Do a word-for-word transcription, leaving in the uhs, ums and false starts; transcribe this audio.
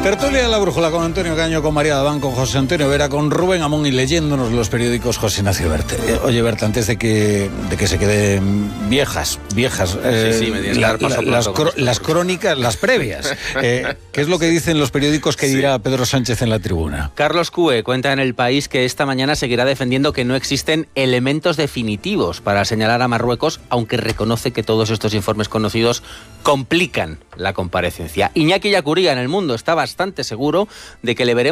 Tertulia de la Brújula con Antonio Caño, con María Dabán, con José Antonio Vera, con Rubén Amón y leyéndonos los periódicos José Ignacio Berte. Eh, oye, Berta, antes de que, de que se queden viejas, viejas, eh, sí, sí, me tienes la, que dar paso la, las, cro, las crónicas, las previas, eh, ¿qué es lo que dicen los periódicos que dirá sí. Pedro Sánchez en la tribuna? Carlos Cue cuenta en El País que esta mañana seguirá defendiendo que no existen elementos definitivos para señalar a Marruecos, aunque reconoce que todos estos informes conocidos complican la comparecencia. Iñaki Yacuría en El Mundo está bastante seguro de que le veremos